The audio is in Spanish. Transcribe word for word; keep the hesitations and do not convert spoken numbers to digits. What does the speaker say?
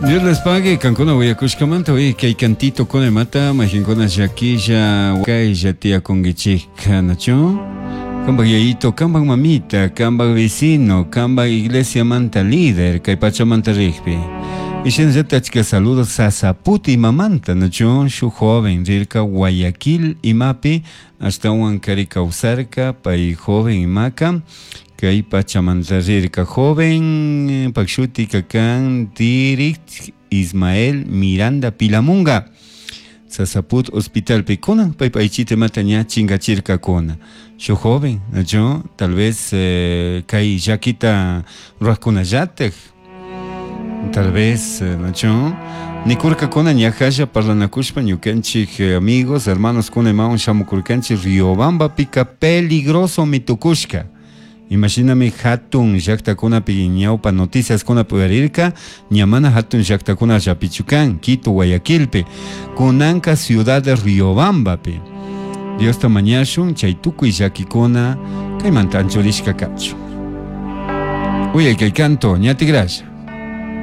Dios les pague, Cancuna Guayacushkamanta, oye, que hay cantito con el mata, Majincona Yaquilla, Huacay, Yatia con Guichica, Nacho. Camba Yayito, Camba Mamita, Camba Vecino, Camba Iglesia Manta Líder, Caipacha Manta Rigby. Y que saludos Sasaputi Mamanta, Nacho, su joven, Rilka Guayaquil y Mapi, hasta Huancarica Usarca, Pai joven y Maca. Kay Pachamantarirka joven, Pakshuti Kakan, Tirik, Ismael, Miranda, Pilamunga. Sasaput Hospital Pecona, Paipaichite Mataña, Chingachirka Kona. Yo joven, yo, tal vez, eh, Kay Yaquita Raskunayate. Tal vez, eh, yo. Nikurka Kona, Nyahaya, Parlanakushpa, Nyukenchik, amigos, hermanos, Kunemaun, Shamukurkanchi, Riobamba, Pica, peligroso, Mitukushka. Imagíname hatun yakta kuna piñaupa noticias kuna pugarirka ñamana hatun yakta kuna Yapichucan, Quito, Guayaquilpe, kunanka ciudad de Riobambape. Dios tamañashun chaituku y yakikuna kaimantancho lishka kacho. Uy, el que canto, ñati grasa.